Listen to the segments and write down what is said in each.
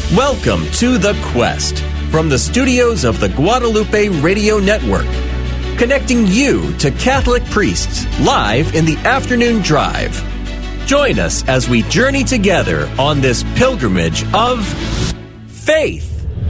Welcome to The Quest from the studios of the Guadalupe Radio Network, connecting you to Catholic priests live in the afternoon drive. Join us as we journey together on this pilgrimage of faith.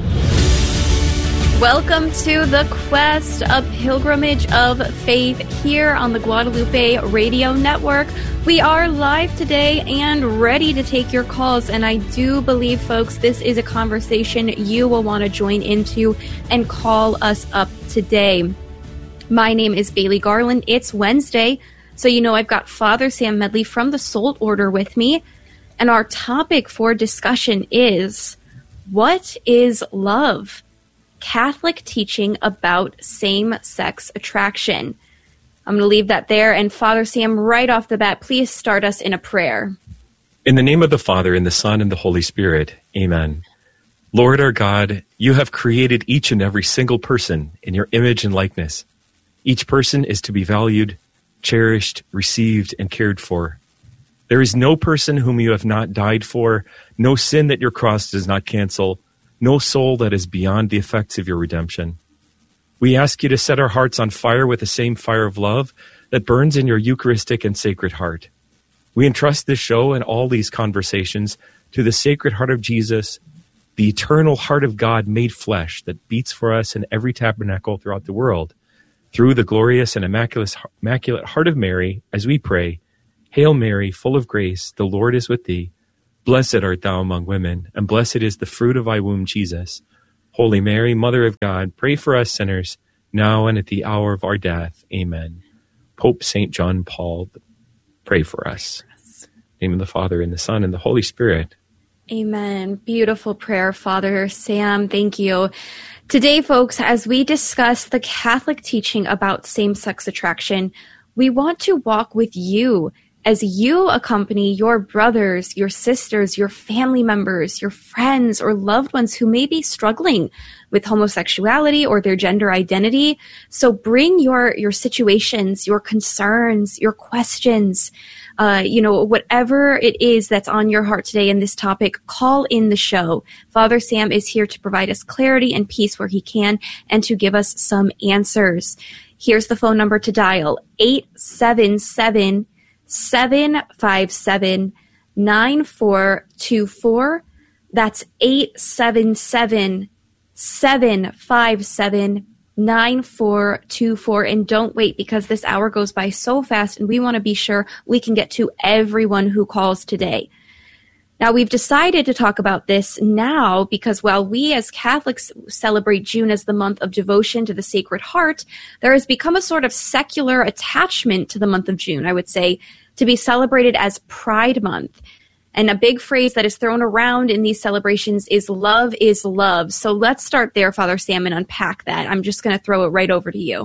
Welcome to The Quest, a pilgrimage of faith here on the Guadalupe Radio Network. We are live today and ready to take your calls, and I do believe, folks, this is a conversation you will want to join into and call us up today. My name is Bailey Garland. It's Wednesday, so you know I've got Father Sam Medley from the Salt Order with me, and our topic for discussion is, what is love? Catholic teaching about same-sex attraction. I'm going to leave that there. And Father Sam, right off the bat, please start us in a prayer. In the name of the Father, and the Son, and the Holy Spirit, amen. Lord our God, you have created each and every single person in your image and likeness. Each person is to be valued, cherished, received, and cared for. There is no person whom you have not died for, no sin that your cross does not cancel, no soul that is beyond the effects of your redemption. We ask you to set our hearts on fire with the same fire of love that burns in your Eucharistic and Sacred Heart. We entrust this show and all these conversations to the Sacred Heart of Jesus, the eternal heart of God made flesh that beats for us in every tabernacle throughout the world. Through the glorious and immaculate heart of Mary, as we pray, Hail Mary, full of grace, the Lord is with thee. Blessed art thou among women, and blessed is the fruit of thy womb, Jesus. Holy Mary, Mother of God, pray for us sinners, now and at the hour of our death. Amen. Pope St. John Paul, pray for us. In the name of the Father, and the Son, and the Holy Spirit. Amen. Beautiful prayer, Father Sam. Thank you. Today, folks, as we discuss the Catholic teaching about same-sex attraction, we want to walk with you as you accompany your brothers, your sisters, your family members, your friends, or loved ones who may be struggling with homosexuality or their gender identity. So bring your situations, your concerns, your questions, whatever it is that's on your heart today in this topic, call in the show. Father Sam is here to provide us clarity and peace where he can and to give us some answers. Here's the phone number to dial, 877-757-9424. That's 877-757-9424. And don't wait, because this hour goes by so fast and we want to be sure we can get to everyone who calls today. Now, we've decided to talk about this now because while we as Catholics celebrate June as the month of devotion to the Sacred Heart, there has become a sort of secular attachment to the month of June, I would say, to be celebrated as Pride Month. And a big phrase that is thrown around in these celebrations is love is love. So let's start there, Father Sam, and unpack that. I'm just going to throw it right over to you.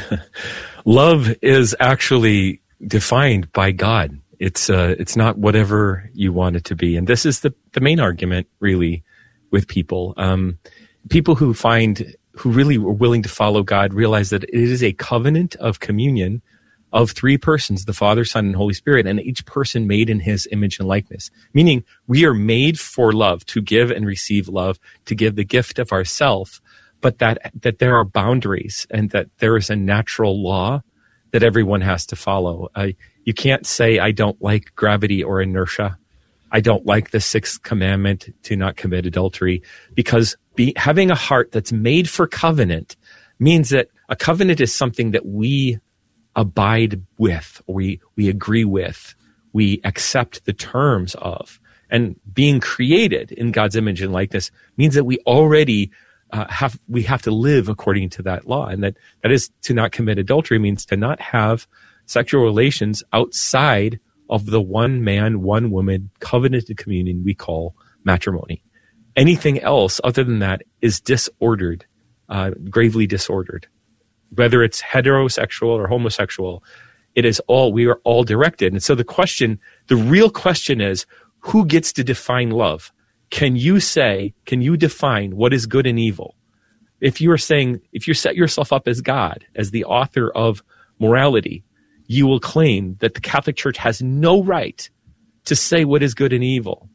Love is actually defined by God. It's not whatever you want it to be. And this is the main argument, really, with people. People who really were willing to follow God realize that it is a covenant of communion of three persons, the Father, Son, and Holy Spirit, and each person made in his image and likeness. Meaning we are made for love, to give and receive love, to give the gift of ourself, but that there are boundaries and that there is a natural law that everyone has to follow. You can't say, I don't like gravity or inertia. I don't like the sixth commandment to not commit adultery, because having a heart that's made for covenant means that a covenant is something that we abide with, or we agree with, we accept the terms of. And being created in God's image and likeness means that we already have to live according to that law. And that is, to not commit adultery means to not have sexual relations outside of the one man, one woman covenanted communion we call matrimony. Anything else other than that is disordered, gravely disordered. Whether it's heterosexual or homosexual, we are all directed. And so the real question is, who gets to define love? Can you define what is good and evil? If you set yourself up as God, as the author of morality, you will claim that the Catholic Church has no right to say what is good and evil.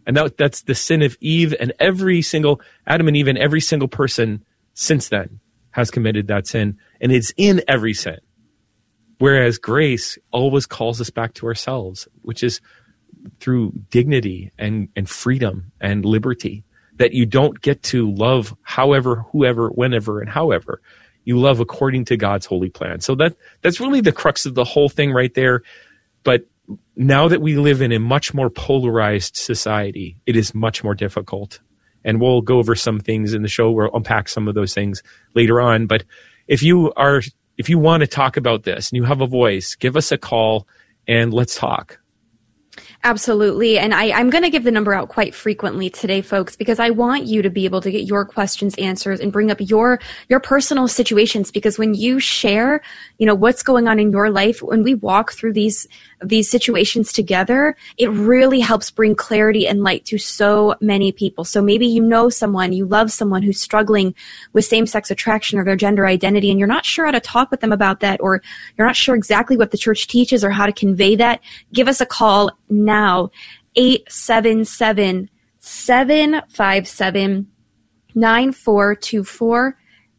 And that's the sin of Eve, and Adam and Eve and every single person since then has committed that sin, and it's in every sin. Whereas grace always calls us back to ourselves, which is through dignity and freedom and liberty, that you don't get to love however, whoever, whenever, and however. You love according to God's holy plan. So that's really the crux of the whole thing right there. But now that we live in a much more polarized society, it is much more difficult. And we'll go over some things in the show. We'll unpack some of those things later on. But if you want to talk about this and you have a voice, give us a call and let's talk. Absolutely. And I'm going to give the number out quite frequently today, folks, because I want you to be able to get your questions answered and bring up your personal situations. Because when you share, what's going on in your life, when we walk through these situations together, it really helps bring clarity and light to so many people. So maybe you love someone who's struggling with same-sex attraction or their gender identity, and you're not sure how to talk with them about that, or you're not sure exactly what the church teaches or how to convey that. Give us a call now, 877-757-9424,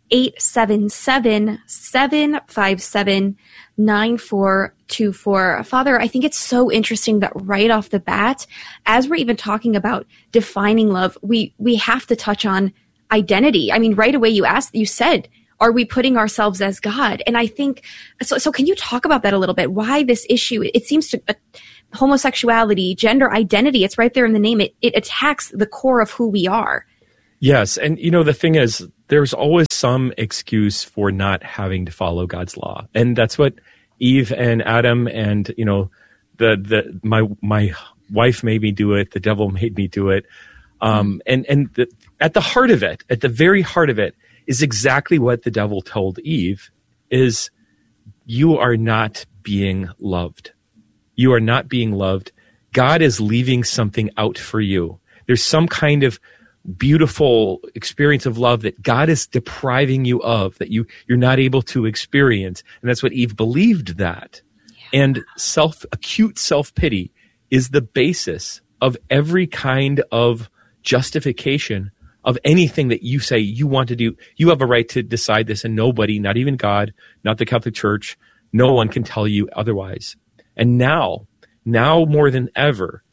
877-757-9424. Father, I think it's so interesting that right off the bat, as we're even talking about defining love, we have to touch on identity. I mean, right away you said, are we putting ourselves as God? And I think, so can you talk about that a little bit? Why this issue? It seems to, homosexuality, gender identity, it's right there in the name. It attacks the core of who we are. Yes. And the thing is, there's always some excuse for not having to follow God's law. And that's what Eve and Adam and, my wife made me do it. The devil made me do it. At the heart of it, at the very heart of it, is exactly what the devil told Eve, is you are not being loved. You are not being loved. God is leaving something out for you. There's some kind of beautiful experience of love that God is depriving you of, that you're not able to experience. And that's what Eve believed that. Yeah. And acute self-pity is the basis of every kind of justification of anything that you say you want to do. You have a right to decide this, and nobody, not even God, not the Catholic Church, no one can tell you otherwise. And now more than ever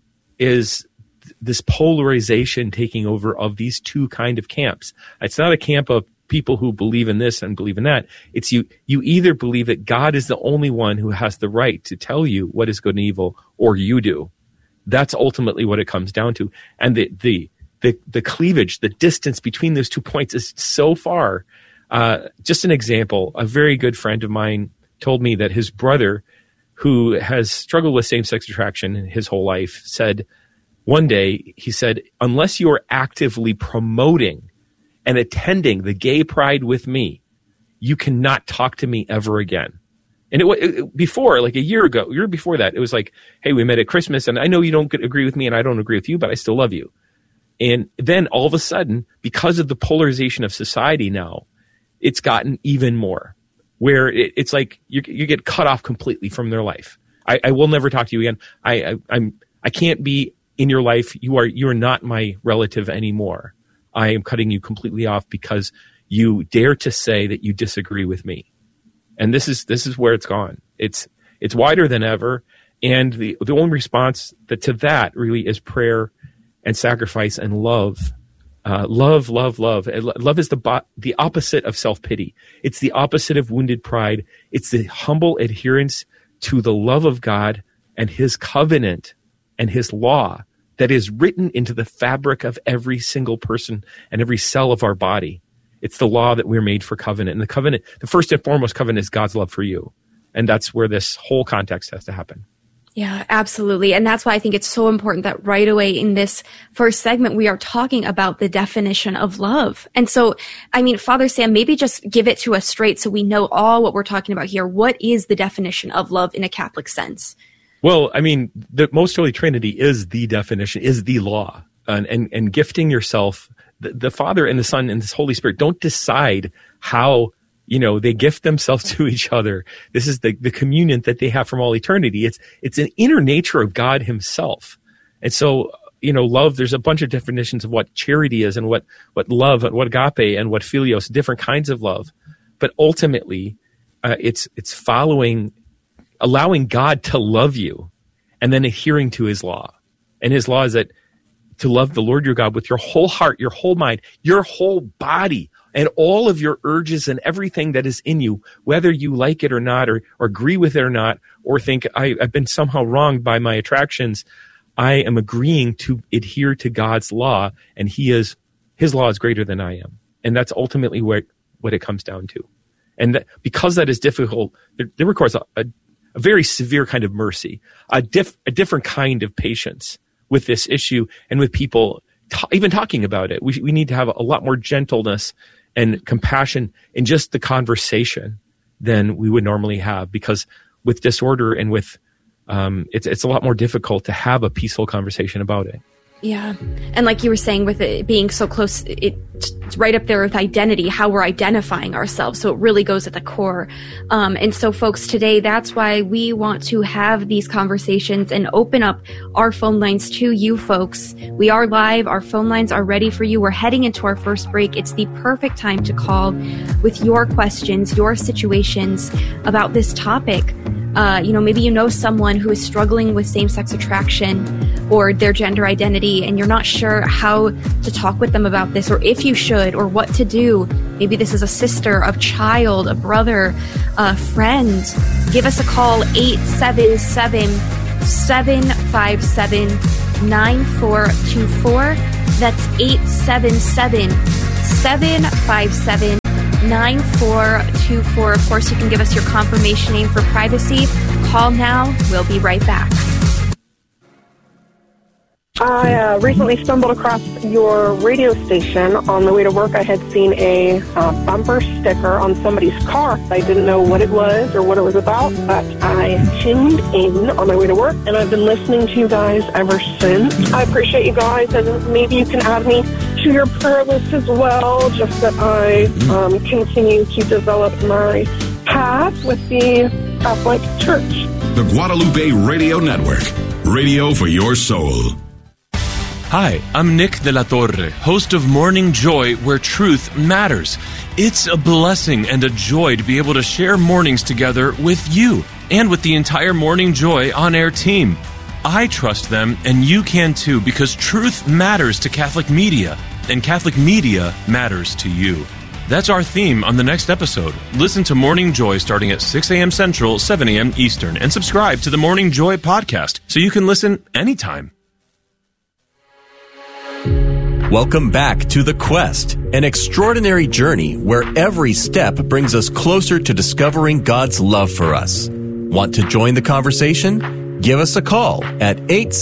is this polarization taking over of these two kind of camps. It's not a camp of people who believe in this and believe in that. It's you either believe that God is the only one who has the right to tell you what is good and evil, or you do. That's ultimately what it comes down to. And the cleavage, the distance between those 2 points is so far. Just an example, a very good friend of mine told me that his brother, who has struggled with same-sex attraction his whole life, said one day, he said, unless you're actively promoting and attending the gay pride with me, you cannot talk to me ever again. And before, like a year before that, it was like, hey, we met at Christmas, and I know you don't agree with me and I don't agree with you, but I still love you. And then all of a sudden, because of the polarization of society now, it's gotten even more, where it's like you get cut off completely from their life. I will never talk to you again. I can't be in your life. You are not my relative anymore. I am cutting you completely off because you dare to say that you disagree with me. And this is where it's gone. It's wider than ever. And the only response to that really is prayer and sacrifice and love. Love. Love is the opposite of self-pity. It's the opposite of wounded pride. It's the humble adherence to the love of God and his covenant and his law that is written into the fabric of every single person and every cell of our body. It's the law that we're made for covenant. And the covenant, the first and foremost covenant, is God's love for you. And that's where this whole context has to happen. Yeah, absolutely. And that's why I think it's so important that right away in this first segment, we are talking about the definition of love. And so, I mean, Father Sam, maybe just give it to us straight so we know all what we're talking about here. What is the definition of love in a Catholic sense? Well, I mean, the Most Holy Trinity is the definition, is the law. And gifting yourself, the Father and the Son and the Holy Spirit don't decide how they gift themselves to each other. This is the communion that they have from all eternity. It's an inner nature of God himself. And so, love, there's a bunch of definitions of what charity is and what love, what agape and what philios, different kinds of love. But ultimately, it's allowing God to love you and then adhering to his law. And his law is that to love the Lord your God with your whole heart, your whole mind, your whole body, and all of your urges and everything that is in you, whether you like it or not, or agree with it or not, or think I've been somehow wronged by my attractions. I am agreeing to adhere to God's law, and his law is greater than I am. And that's ultimately what it comes down to. And because that is difficult, there requires a very severe kind of mercy, a different kind of patience with this issue and with people even talking about it. We need to have a lot more gentleness and compassion in just the conversation than we would normally have, because with disorder and with it's a lot more difficult to have a peaceful conversation about it. Yeah. And like you were saying, with it being so close, it's right up there with identity, how we're identifying ourselves. So it really goes at the core. And so folks, today, that's why we want to have these conversations and open up our phone lines to you folks. We are live. Our phone lines are ready for you. We're heading into our first break. It's the perfect time to call with your questions, your situations about this topic. Maybe you know someone who is struggling with same-sex attraction or their gender identity, and you're not sure how to talk with them about this, or if you should, or what to do. Maybe this is a sister, a child, a brother, a friend. Give us a call, 877-757-9424. That's 877-757-9424. Of course, you can give us your confirmation name for privacy. Call now. We'll be right back. I recently stumbled across your radio station. On the way to work, I had seen a bumper sticker on somebody's car. I didn't know what it was or what it was about, but I tuned in on my way to work, and I've been listening to you guys ever since. I appreciate you guys, and maybe you can add me to your prayer list as well, just that I continue to develop my path with the Catholic Church. The Guadalupe Radio Network. Radio for your soul. Hi, I'm Nick de la Torre, host of Morning Joy, where truth matters. It's a blessing and a joy to be able to share mornings together with you and with the entire Morning Joy on-air team. I trust them, and you can too, because truth matters to Catholic media, and Catholic media matters to you. That's our theme on the next episode. Listen to Morning Joy starting at 6 a.m. Central, 7 a.m. Eastern, and subscribe to the Morning Joy podcast so you can listen anytime. Welcome back to The Quest, an extraordinary journey where every step brings us closer to discovering God's love for us. Want to join the conversation? Give us a call at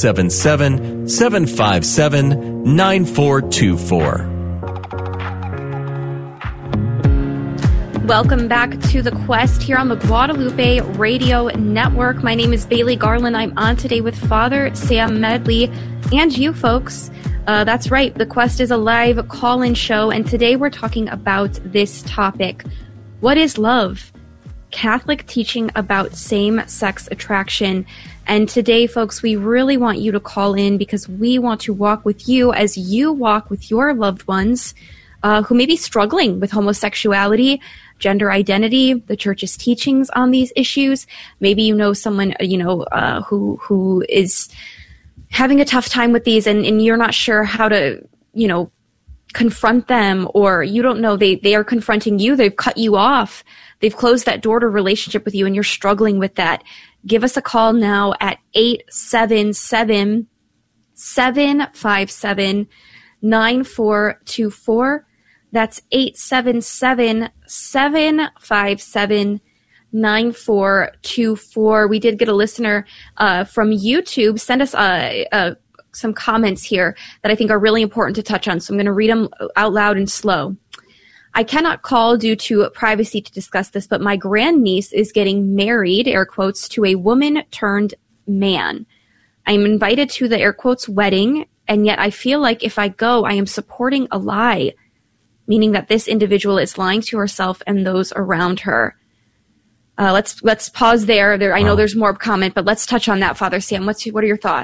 877-757-9424. Welcome back to The Quest here on the Guadalupe Radio Network. My name is Bailey Garland. I'm on today with Father Sam Medley and you folks. That's right. The Quest is a live call-in show, and today we're talking about this topic. What is love? Catholic teaching about same-sex attraction. And today, folks, we really want you to call in because we want to walk with you as you walk with your loved ones who may be struggling with homosexuality, gender identity, the Church's teachings on these issues. Maybe you know someone, who is having a tough time with these and you're not sure how to, confront them, or you don't know they are confronting you. They've cut you off. They've closed that door to relationship with you and you're struggling with that. Give us a call now at 877-757-9424. That's 877-757-9424. We did get a listener from YouTube send us some comments here that I think are really important to touch on. So I'm going to read them out loud and slow. I cannot call due to privacy to discuss this, but my grandniece is getting married, air quotes, to a woman turned man. I'm invited to the air quotes wedding, and yet I feel like if I go, I am supporting a lie, meaning that this individual is lying to herself and those around her. Let's pause there. I know there's more comment, but let's touch on that, Father Sam. What are your thoughts?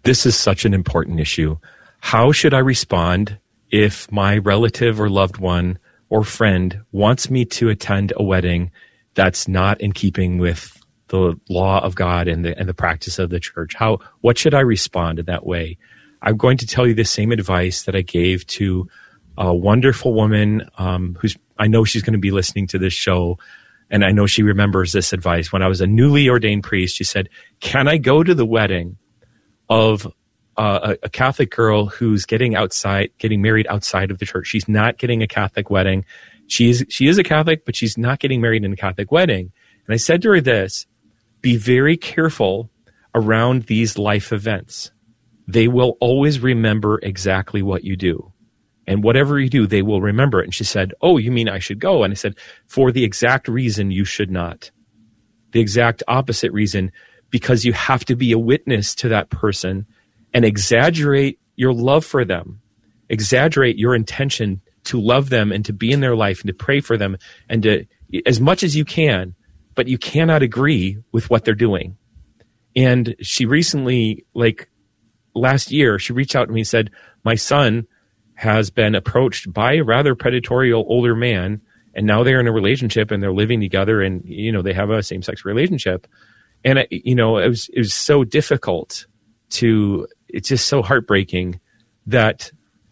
this is such an important issue. How should I respond if my relative or loved one or friend wants me to attend a wedding that's not in keeping with the law of God and the practice of the church? What should I respond in that way? I'm going to tell you the same advice that I gave to a wonderful woman I know she's going to be listening to this show, and I know she remembers this advice. When I was a newly ordained priest, she said, "Can I go to the wedding of a Catholic girl who's getting married outside of the church? She's not getting a Catholic wedding. She is a Catholic, but she's not getting married in a Catholic wedding." And I said to her this: be very careful around these life events. They will always remember exactly what you do. And whatever you do, they will remember it. And she said, "Oh, you mean I should go?" And I said, "For the exact reason you should not. The exact opposite reason, because you have to be a witness to that person and exaggerate your love for them, exaggerate your intention to love them and to be in their life and to pray for them and to, as much as you can, but you cannot agree with what they're doing." And she recently, last year, she reached out to me and said, "My son has been approached by a rather predatory older man, and now they're in a relationship and they're living together, and they have a same-sex relationship." And it was so difficult it's just so heartbreaking that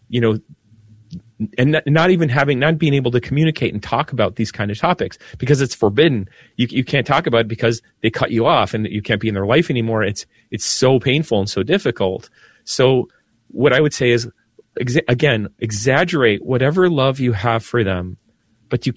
and not being able to communicate and talk about these kind of topics because it's forbidden. You can't talk about it because they cut you off and you can't be in their life anymore. It's so painful and so difficult. So what I would say is, again, exaggerate whatever love you have for them, but you